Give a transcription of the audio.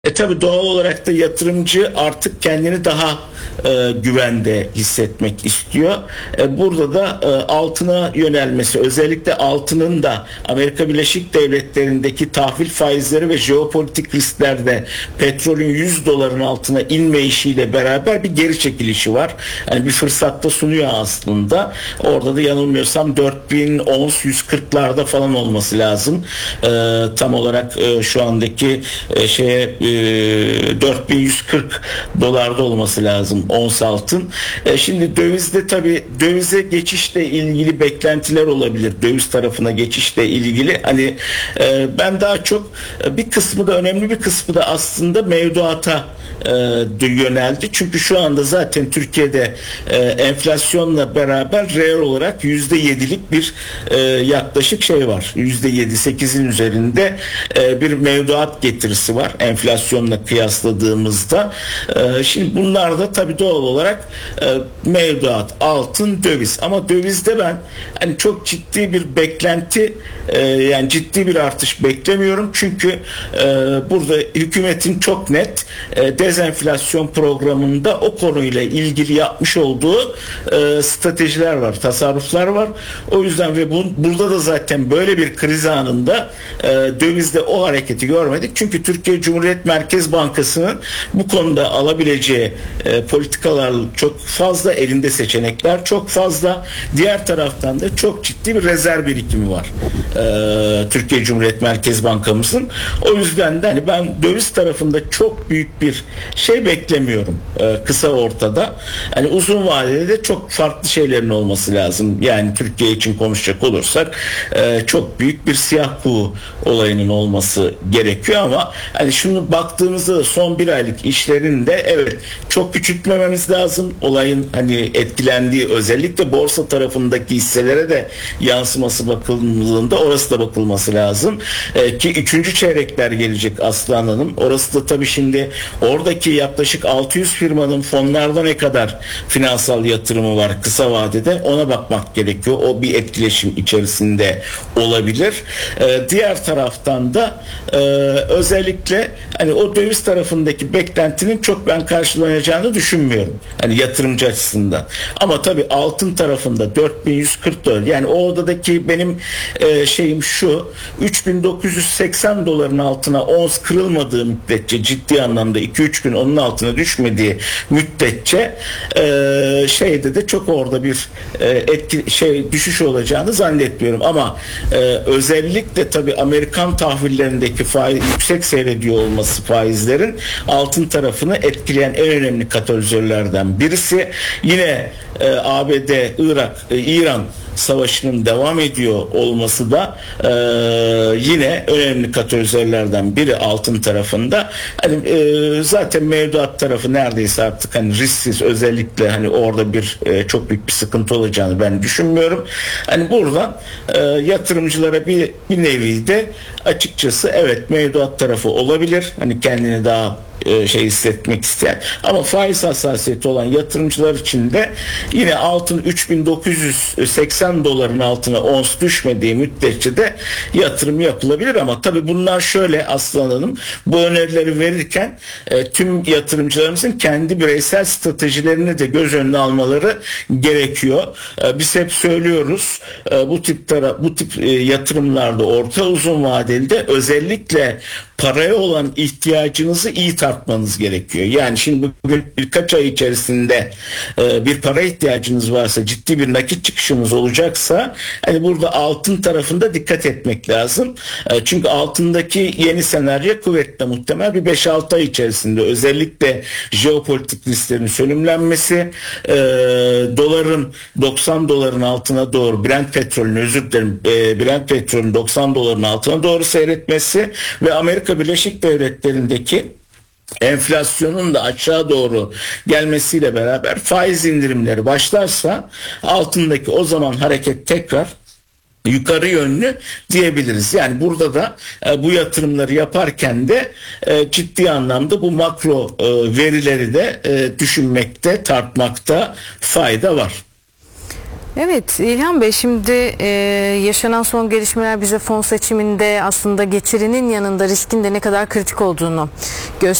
Tabii doğal olarak da yatırımcı artık kendini daha güvende hissetmek istiyor. Burada da altına yönelmesi, özellikle altının da Amerika Birleşik Devletleri'ndeki tahvil faizleri ve jeopolitik risklerde petrolün 100 doların altına inme işiyle beraber bir geri çekilişi var. Yani bir fırsatta sunuyor aslında. Orada da yanılmıyorsam 4000 ons 140'larda falan olması lazım. Tam olarak şu andaki şeye 4140 dolarda olması lazım ons altın. Şimdi dövizde tabii dövize geçişle ilgili beklentiler olabilir. Döviz tarafına geçişle ilgili hani ben daha çok bir kısmı da önemli bir kısmı da aslında mevduata yöneldi. Çünkü şu anda zaten Türkiye'de enflasyonla beraber reel olarak %7'lik bir yaklaşık şey var. %7-8'in üzerinde bir mevduat getirisi var enflasyonla kıyasladığımızda. Şimdi bunlar da tabii doğal olarak mevduat, altın, döviz. Ama dövizde ben hani çok ciddi bir beklenti yani ciddi bir artış beklemiyorum. Çünkü burada hükümetin çok net dezenflasyon programında o konuyla ilgili yapmış olduğu stratejiler var, tasarruflar var. O yüzden ve burada da zaten böyle bir kriz anında dövizde o hareketi görmedik. Çünkü Türkiye Cumhuriyet Merkez Bankası'nın bu konuda alabileceği politikalar çok fazla, elinde seçenekler çok fazla. Diğer taraftan da çok ciddi bir rezerv birikimi var. Türkiye Cumhuriyet Merkez Bankamızın. O yüzden de hani ben döviz tarafında çok büyük bir şey beklemiyorum kısa ortada. Hani uzun vadede de çok farklı şeylerin olması lazım. Yani Türkiye için konuşacak olursak çok büyük bir siyah kuğu olayının olması gerekiyor ama hani şunu baktığımızda da son bir aylık işlerinde evet çok küçültmememiz lazım. Olayın hani etkilendiği özellikle borsa tarafındaki hisselere de yansıması bakıldığında orası da bakılması lazım. Ki 3. çeyrekler gelecek Aslan Hanım. Orası da tabii şimdi oradaki yaklaşık 600 firmanın fonlarda ne kadar finansal yatırımı var kısa vadede ona bakmak gerekiyor. O bir etkileşim içerisinde olabilir. Diğer taraftan da özellikle hani o döviz tarafındaki beklentinin çok ben karşılanacağını düşünmüyorum. Hani yatırımcı açısından. Ama tabii altın tarafında 4140 dolar yani o odadaki benim şeyim şu 3980 doların altına ons kırılmadığı müddetçe ciddi anlamda 2-3 gün onun altına düşmediği müddetçe şeyde de çok orada bir düşüş olacağını zannetmiyorum ama özellikle tabii Amerikan tahvillerindeki faiz yüksek seyrediyor olması faizlerin altın tarafını etkileyen en önemli katalizörlerden birisi. Yine ABD, Irak, İran savaşının devam ediyor olması da yine önemli katalizörlerden biri altın tarafında. Hani zaten mevduat tarafı neredeyse artık hani risksiz özellikle hani orada bir çok büyük bir sıkıntı olacağını ben düşünmüyorum. Hani buradan yatırımcılara bir nevi de açıkçası evet mevduat tarafı olabilir. Hani kendini daha hissetmek isteyen ama faiz hassasiyeti olan yatırımcılar için de yine altın 3980 doların altına ons düşmediği müddetçe de yatırım yapılabilir ama tabii bunlar şöyle Aslan Hanım bu önerileri verirken tüm yatırımcılarımızın kendi bireysel stratejilerini de göz önüne almaları gerekiyor. Biz hep söylüyoruz bu tip yatırımlarda orta uzun vadeli özellikle paraya olan ihtiyacınızı iyi tartmanız gerekiyor. Yani şimdi bugün birkaç ay içerisinde bir para ihtiyacınız varsa ciddi bir nakit çıkışınız olacaksa hani burada altın tarafında dikkat etmek lazım. Çünkü altındaki yeni senaryo kuvvetle muhtemel bir 5-6 ay içerisinde özellikle jeopolitik risklerin sönümlenmesi doların 90 doların altına doğru Brent petrolün 90 doların altına doğru seyretmesi ve Amerika Birleşik Devletleri'ndeki enflasyonun da aşağı doğru gelmesiyle beraber faiz indirimleri başlarsa altındaki o zaman hareket tekrar yukarı yönlü diyebiliriz. Yani burada da bu yatırımları yaparken de ciddi anlamda bu makro verileri de düşünmekte, tartmakta fayda var. Evet İlhan Bey, şimdi yaşanan son gelişmeler bize fon seçiminde aslında getirinin yanında riskin de ne kadar kritik olduğunu gösteriyor.